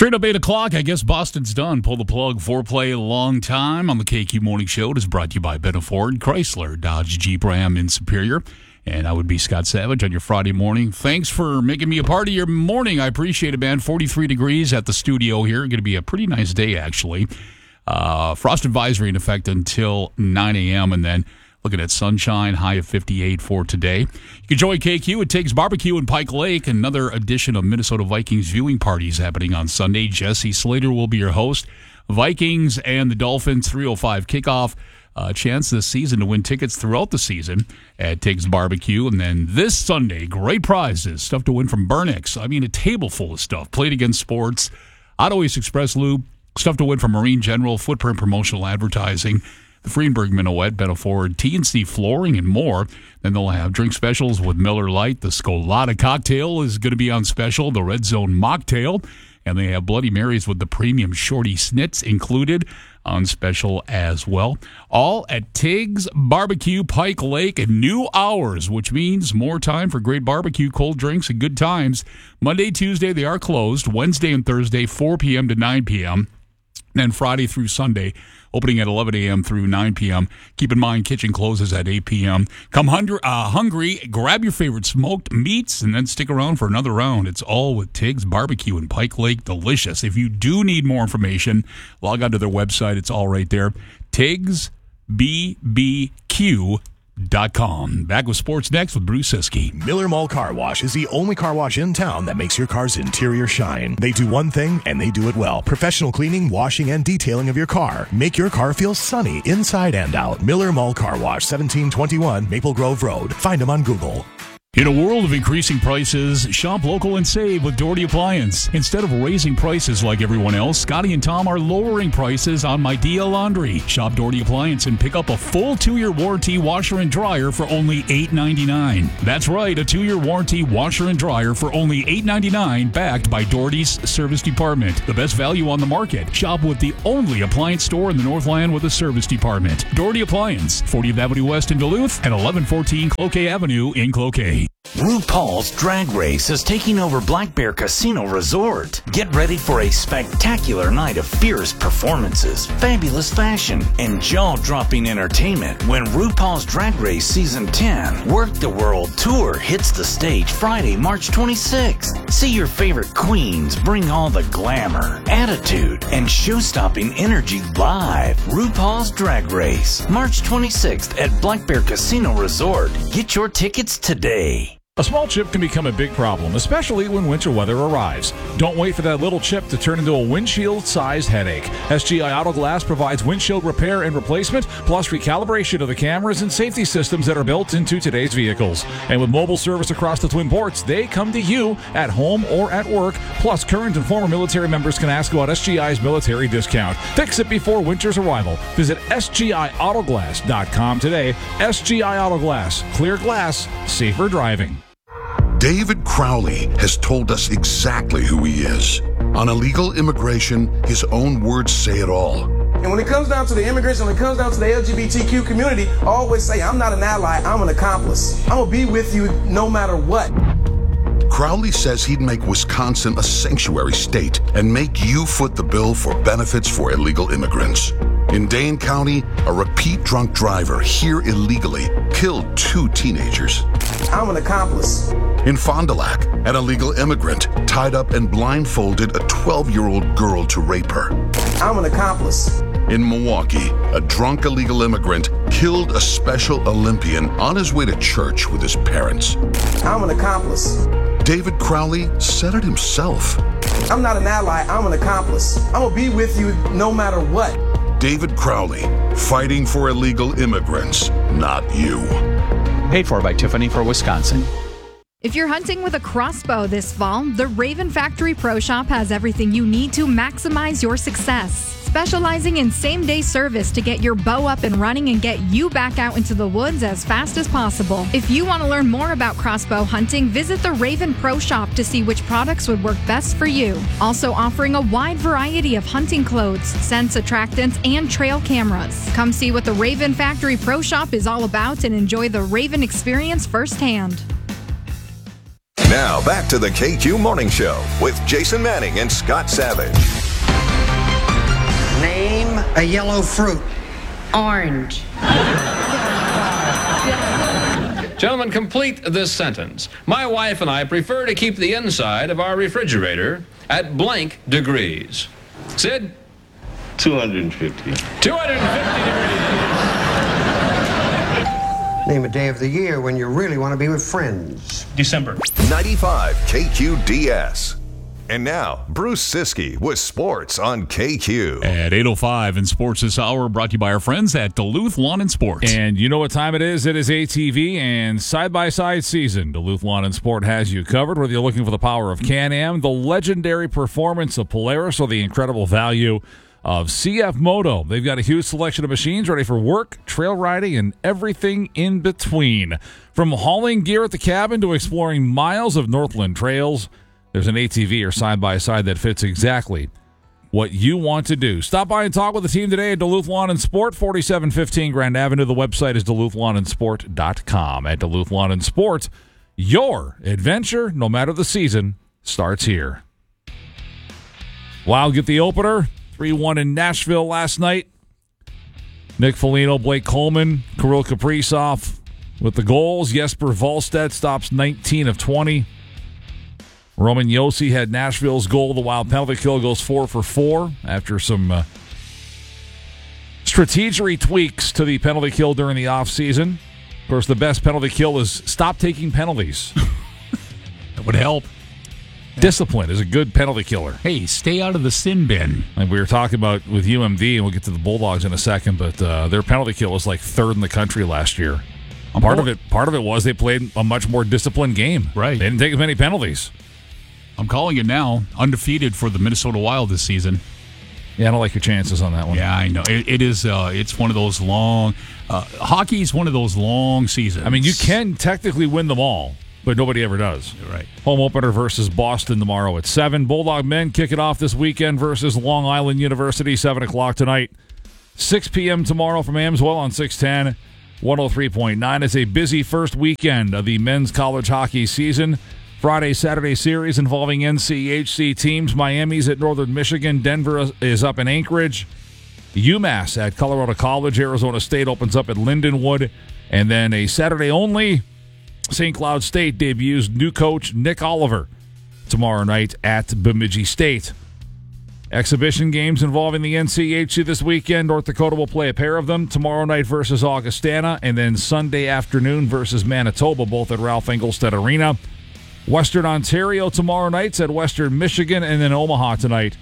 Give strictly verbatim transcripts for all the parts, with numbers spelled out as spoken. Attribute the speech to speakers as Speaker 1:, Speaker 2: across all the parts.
Speaker 1: Straight up eight o'clock, I guess Boston's done. Pull the plug, foreplay, a long time on the K Q Morning Show. It is brought to you by Benna Ford, Chrysler, Dodge, Jeep, Ram in Superior. And I would be Scott Savage on your Friday morning. Thanks for making me a part of your morning. I appreciate it, man. forty-three degrees at the studio here. Going to be a pretty nice day, actually. Uh, frost advisory in effect until nine a.m. and then looking at sunshine, high of fifty-eight for today. You can join K Q. It takes barbecue in Pike Lake. Another edition of Minnesota Vikings viewing parties happening on Sunday. Jesse Slater will be your host. Vikings and the Dolphins, three oh five kickoff. Uh, chance this season to win tickets throughout the season at Tiggs Barbecue. And then this Sunday, great prizes, stuff to win from Burnix. I mean, a table full of stuff. Played Against Sports, Auto East Express Lube, stuff to win from Marine General, Footprint Promotional Advertising, the Freenberg Minuet, Benna Ford, T and C Flooring, and more. Then they'll have drink specials with Miller Lite. The Scolata cocktail is going to be on special, the Red Zone Mocktail. And they have Bloody Marys with the premium Shorty Snits included on special as well. All at Tiggs Barbecue, Pike Lake, and new hours, which means more time for great barbecue, cold drinks, and good times. Monday, Tuesday, they are closed. Wednesday and Thursday, four p.m. to nine p.m. And then Friday through Sunday, opening at eleven a.m. through nine p.m. Keep in mind, kitchen closes at eight p.m. Come hungry, uh, hungry, grab your favorite smoked meats, and then stick around for another round. It's all with Tiggs Barbecue in Pike Lake. Delicious. If you do need more information, log on to their website. It's all right there. Tiggs B B Q dot com. Back with sports next with Bruce Siskey.
Speaker 2: Miller Mall Car Wash is the only car wash in town that makes your car's interior shine. They do one thing, and they do it well. Professional cleaning, washing, and detailing of your car. Make your car feel sunny inside and out. Miller Mall Car Wash, seventeen twenty-one Maple Grove Road. Find them on Google.
Speaker 1: In a world of increasing prices, shop local and save with Doherty Appliance. Instead of raising prices like everyone else, Scotty and Tom are lowering prices on Midea Laundry. Shop Doherty Appliance and pick up a full two-year warranty washer and dryer for only eight ninety-nine. That's right, a two-year warranty washer and dryer for only eight ninety-nine, backed by Doherty's Service Department. The best value on the market. Shop with the only appliance store in the Northland with a service department. Doherty Appliance, fortieth Avenue West in Duluth and eleven fourteen Cloquet Avenue in Cloquet.
Speaker 3: RuPaul's Drag Race is taking over Black Bear Casino Resort. Get ready for a spectacular night of fierce performances, fabulous fashion, and jaw-dropping entertainment when RuPaul's Drag Race Season ten Work the World Tour hits the stage Friday, March twenty-sixth. See your favorite queens bring all the glamour, attitude, and show-stopping energy live. RuPaul's Drag Race, March twenty-sixth at Black Bear Casino Resort. Get your tickets today.
Speaker 4: A small chip can become a big problem, especially when winter weather arrives. Don't wait for that little chip to turn into a windshield-sized headache. S G I Auto Glass provides windshield repair and replacement, plus recalibration of the cameras and safety systems that are built into today's vehicles. And with mobile service across the Twin Ports, they come to you at home or at work. Plus, current and former military members can ask about S G I's military discount. Fix it before winter's arrival. Visit S G I Auto Glass dot com today. S G I Auto Glass. Clear glass. Safer driving.
Speaker 5: David Crowley has told us exactly who he is. On illegal immigration, his own words say it all.
Speaker 6: And when it comes down to the immigration, when it comes down to the L G B T Q community, I always say, I'm not an ally, I'm an accomplice. I'm gonna be with you no matter what.
Speaker 5: Crowley says he'd make Wisconsin a sanctuary state and make you foot the bill for benefits for illegal immigrants. In Dane County, a repeat drunk driver here illegally killed two teenagers.
Speaker 6: I'm an accomplice.
Speaker 5: In Fond du Lac, an illegal immigrant tied up and blindfolded a twelve-year-old girl to rape her.
Speaker 6: I'm an accomplice.
Speaker 5: In Milwaukee, a drunk illegal immigrant killed a Special Olympian on his way to church with his parents.
Speaker 6: I'm an accomplice.
Speaker 5: David Crowley said it himself.
Speaker 6: I'm not an ally, I'm an accomplice. I'm gonna be with you no matter what.
Speaker 5: David Crowley, fighting for illegal immigrants, not you.
Speaker 7: Paid for by Tiffany for Wisconsin.
Speaker 8: If you're hunting with a crossbow this fall, the Raven Factory Pro Shop has everything you need to maximize your success. Specializing in same-day service to get your bow up and running and get you back out into the woods as fast as possible. If you want to learn more about crossbow hunting, visit the Raven Pro Shop to see which products would work best for you. Also offering a wide variety of hunting clothes, scents, attractants, and trail cameras. Come see what the Raven Factory Pro Shop is all about and enjoy the Raven experience firsthand.
Speaker 9: Now, back to the K Q Morning Show with Jason Manning and Scott Savage.
Speaker 10: Name a yellow fruit.
Speaker 11: Orange.
Speaker 12: Gentlemen, complete this sentence. My wife and I prefer to keep the inside of our refrigerator at blank degrees. Sid?
Speaker 13: two hundred fifty.
Speaker 12: two hundred fifty degrees.
Speaker 10: Name a day of the year when you really want to be with friends.
Speaker 13: December.
Speaker 9: ninety-five K Q D S. And now, Bruce Siskey with sports on K Q.
Speaker 1: At eight oh five in Sports This Hour, brought to you by our friends at Duluth Lawn and Sports.
Speaker 4: And you know what time it is? It is A T V and side-by-side season. Duluth Lawn and Sport has you covered, whether you're looking for the power of Can-Am, the legendary performance of Polaris, or the incredible value of C F Moto. They've got a huge selection of machines ready for work, trail riding, and everything in between. From hauling gear at the cabin to exploring miles of Northland trails, there's an A T V or side-by-side that fits exactly what you want to do. Stop by and talk with the team today at Duluth Lawn and Sport, forty-seven fifteen Grand Avenue. The website is duluth lawn and sport dot com. At Duluth Lawn and Sport, your adventure, no matter the season, starts here. Wild get the opener, three one in Nashville last night. Nick Foligno, Blake Coleman, Kirill Kaprizov with the goals. Jesper Wallstedt stops nineteen of twenty. Roman Josi had Nashville's goal. The Wild penalty kill goes four for four after some uh, strategery tweaks to the penalty kill during the offseason. Of course, the best penalty kill is stop taking penalties.
Speaker 1: That would help.
Speaker 4: Discipline is a good penalty killer.
Speaker 1: Hey, stay out of the sin bin.
Speaker 4: And we were talking about with U M D, and we'll get to the Bulldogs in a second, but uh, their penalty kill was like third in the country last year.
Speaker 1: I'm
Speaker 4: part
Speaker 1: bored.
Speaker 4: of it, part of it was they played a much more disciplined game.
Speaker 1: Right.
Speaker 4: They didn't take as many penalties.
Speaker 1: I'm calling it now. Undefeated for the Minnesota Wild this season.
Speaker 4: Yeah, I don't like your chances on that one.
Speaker 1: Yeah, I know. It, it is. Uh, it's one of those long. Uh, hockey is one of those long seasons.
Speaker 4: I mean, you can technically win them all, but nobody ever does.
Speaker 1: You're right.
Speaker 4: Home opener versus Boston tomorrow at seven. Bulldog men kick it off this weekend versus Long Island University, seven o'clock tonight. six p.m. tomorrow from Amsoil on six ten. one oh three point nine. It's a busy first weekend of the men's college hockey season. Friday, Saturday series involving N C H C teams. Miami's at Northern Michigan. Denver is up in Anchorage. UMass at Colorado College. Arizona State opens up at Lindenwood. And then a Saturday only, Saint Cloud State debuts new coach Nick Oliver tomorrow night at Bemidji State. Exhibition games involving the N C H C this weekend. North Dakota will play a pair of them. Tomorrow night versus Augustana, and then Sunday afternoon versus Manitoba, both at Ralph Engelstad Arena. Western Ontario tomorrow night's at Western Michigan, and then Omaha tonight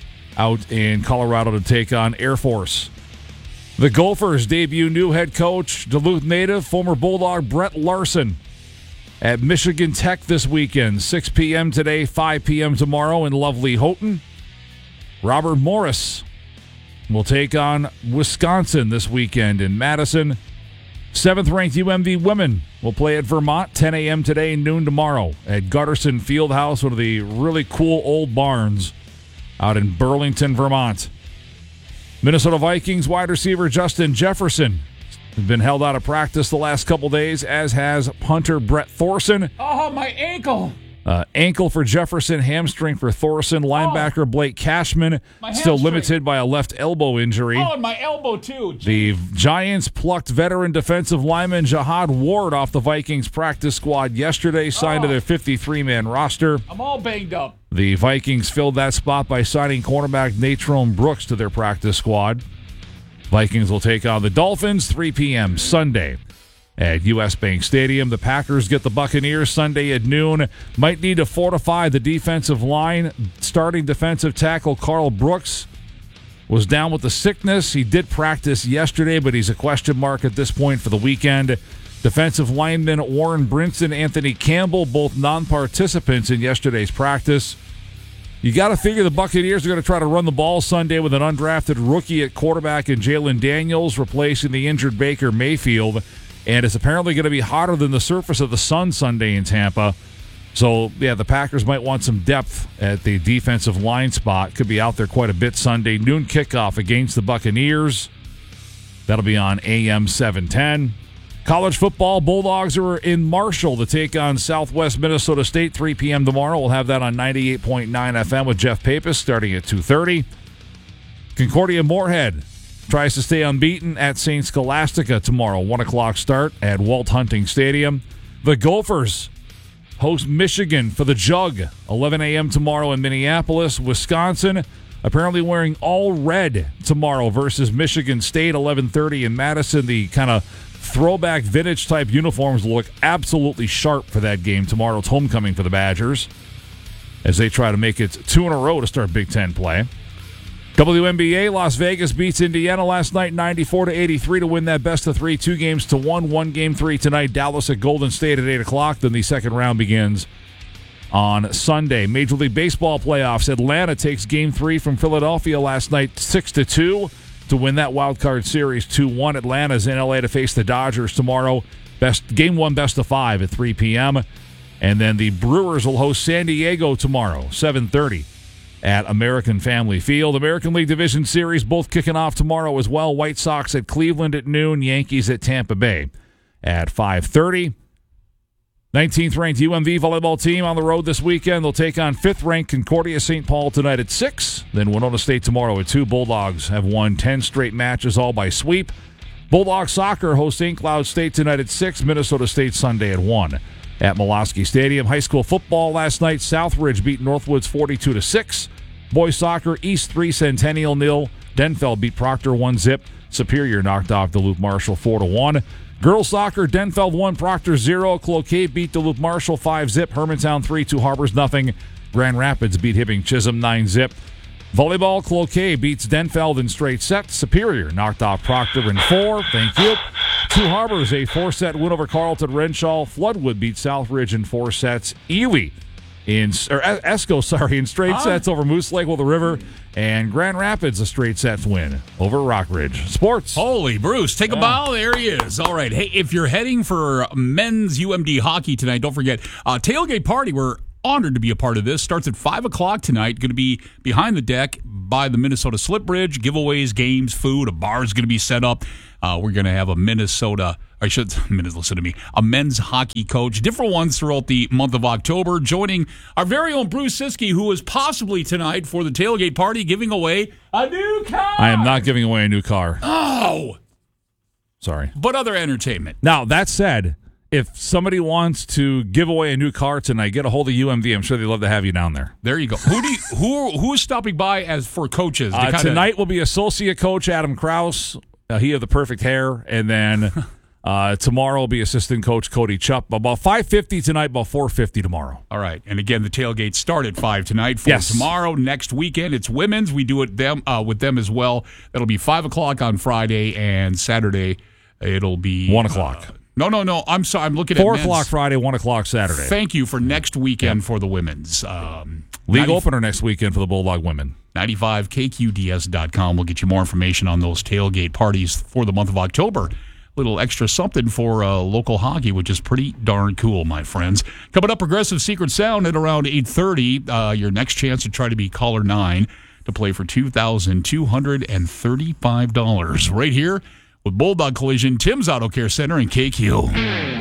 Speaker 4: out in Colorado to take on Air Force. The Gophers debut new head coach, Duluth native, former Bulldog Brett Larson at Michigan Tech this weekend. six p.m. today, five p.m. tomorrow in lovely Houghton. Robert Morris will take on Wisconsin this weekend in Madison. Seventh-ranked U M D women will play at Vermont, ten a.m. today, noon tomorrow at Gutterson Fieldhouse, one of the really cool old barns out in Burlington, Vermont. Minnesota Vikings wide receiver Justin Jefferson has been held out of practice the last couple days, as has punter Brett Thorson.
Speaker 1: Oh, my ankle.
Speaker 4: Uh, ankle for Jefferson, hamstring for Thorson. Linebacker oh, Blake Cashman still limited by a left elbow injury.
Speaker 1: Oh, and my elbow, too. Jeez.
Speaker 4: The Giants plucked veteran defensive lineman Jihad Ward off the Vikings practice squad yesterday, signed oh. to their fifty-three man roster.
Speaker 1: I'm all banged up.
Speaker 4: The Vikings filled that spot by signing cornerback Natrone Brooks to their practice squad. Vikings will take on the Dolphins, three p.m. Sunday at U S. Bank Stadium. The Packers get the Buccaneers Sunday at noon. Might need to fortify the defensive line. Starting defensive tackle Carl Brooks was down with the sickness. He did practice yesterday, but he's a question mark at this point for the weekend. Defensive linemen Warren Brinson, Anthony Campbell, both non-participants in yesterday's practice. You got to figure the Buccaneers are going to try to run the ball Sunday with an undrafted rookie at quarterback in Jalen Daniels, replacing the injured Baker Mayfield. And it's apparently going to be hotter than the surface of the sun Sunday in Tampa. So, yeah, the Packers might want some depth at the defensive line spot. Could be out there quite a bit Sunday. Noon kickoff against the Buccaneers. That'll be on A M seven ten. College football, Bulldogs are in Marshall to take on Southwest Minnesota State, three p.m. tomorrow. We'll have that on ninety-eight point nine F M with Jeff Papis starting at two thirty. Concordia Moorhead tries to stay unbeaten at Saint Scholastica tomorrow, one o'clock start at Walt Hunting Stadium. The Gophers host Michigan for the Jug, eleven a.m. tomorrow in Minneapolis. Wisconsin apparently wearing all red tomorrow versus Michigan State, eleven thirty in Madison. The kind of throwback vintage-type uniforms look absolutely sharp for that game tomorrow. It's homecoming for the Badgers as they try to make it two in a row to start Big Ten play. W N B A, Las Vegas beats Indiana last night ninety-four to eighty-three to win that best of three, two games to one, one game three tonight. Dallas at Golden State at eight o'clock. Then the second round begins on Sunday. Major League Baseball playoffs. Atlanta takes game three from Philadelphia last night six to two to win that wild card series two one. Atlanta's in L A to face the Dodgers tomorrow. Best game one best of five at three p.m. And then the Brewers will host San Diego tomorrow, seven thirty. At American Family Field. American League Division Series both kicking off tomorrow as well. White Sox at Cleveland at noon. Yankees at Tampa Bay at five thirty. nineteenth ranked U M V volleyball team on the road this weekend. They'll take on fifth ranked Concordia Saint Paul tonight at six. Then Winona State tomorrow at two. Bulldogs have won ten straight matches, all by sweep. Bulldog Soccer hosts Saint Cloud State tonight at six. Minnesota State Sunday at one. At Molosky Stadium. High school football last night. Southridge beat Northwoods forty-two to six. Boys soccer, East three, Centennial nil. Denfeld beat Proctor one zip. Superior knocked off Duluth Marshall four to one. Girls soccer, Denfeld one, Proctor zero. Cloquet beat Duluth Marshall five zip. Hermantown three, Two Harbors nothing. Grand Rapids beat Hibbing Chisholm nine zip. Volleyball, Cloquet beats Denfeld in straight sets. Superior knocked off Proctor in four. Thank you. Two Harbors, a four-set win over Carleton Renshaw. Floodwood beat Southridge in four sets. Ely, in or Esco, sorry, in straight huh? sets over Moose Lake with the River. And Grand Rapids, a straight sets win over Rockridge. Sports.
Speaker 1: Holy Bruce, take yeah. a bow. There he is. All right. Hey, if you're heading for men's U M D hockey tonight, don't forget, uh, tailgate party. We're honored to be a part of this. Starts at five o'clock tonight. Going to be behind the deck by the Minnesota Slip Bridge. Giveaways, games, food. A bar is going to be set up. Uh, we're going to have a Minnesota, I should, listen to me, a men's hockey coach. Different ones throughout the month of October. Joining our very own Bruce Siskey, who is possibly tonight for the tailgate party giving away a new car.
Speaker 4: I am not giving away a new car.
Speaker 1: Oh!
Speaker 4: Sorry.
Speaker 1: But other entertainment.
Speaker 4: Now, that said, if somebody wants to give away a new car tonight, get a hold of U M V. I'm sure they'd love to have you down there.
Speaker 1: There you go. Who do you, who who is stopping by as for coaches? To
Speaker 4: uh,
Speaker 1: kinda...
Speaker 4: Tonight will be associate coach Adam Krause. Uh, he have the perfect hair, and then uh, tomorrow will be assistant coach Cody Chupp. About five fifty tonight, about four fifty tomorrow.
Speaker 1: All right, and again, the tailgate start at five tonight. For
Speaker 4: yes.
Speaker 1: tomorrow, next weekend, it's women's. We do it them uh, with them as well. That'll be five o'clock on Friday, and Saturday it'll be
Speaker 4: one o'clock. Uh,
Speaker 1: No, no, no. I'm sorry. I'm looking
Speaker 4: Four
Speaker 1: at Four
Speaker 4: o'clock Friday, one o'clock Saturday.
Speaker 1: Thank you for next weekend
Speaker 4: yep.
Speaker 1: for the women's. Um,
Speaker 4: League ninety opener next weekend for the Bulldog women.
Speaker 1: ninety-five K Q D S dot com will get you more information on those tailgate parties for the month of October. A little extra something for uh, local hockey, which is pretty darn cool, my friends. Coming up, Progressive Secret Sound at around eight thirty. Uh, your next chance to try to be caller nine to play for two thousand two hundred thirty-five dollars right here with Bulldog Collision, Tim's Auto Care Center, and K Q.